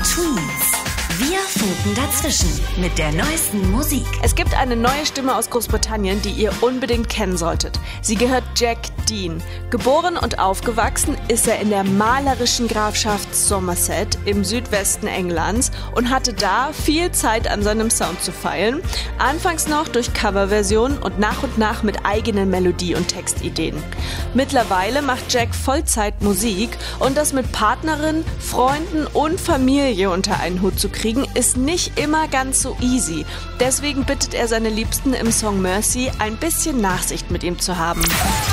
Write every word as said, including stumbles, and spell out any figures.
Tweens. Wir funken dazwischen mit der neuesten Musik. Es gibt eine neue Stimme aus Großbritannien, die ihr unbedingt kennen solltet. Sie gehört Jack Dean. Geboren und aufgewachsen ist er in der malerischen Grafschaft Somerset im Südwesten Englands und hatte da viel Zeit an seinem Sound zu feilen. Anfangs noch durch Coverversionen und nach und nach mit eigenen Melodie- und Textideen. Mittlerweile macht Jack Vollzeit Musik und das mit Partnerin, Freunden und Familie unter einen Hut zu kriegen, ist nicht immer ganz so easy. Deswegen bittet er seine Liebsten im Song Mercy, ein bisschen Nachsicht mit ihm zu haben.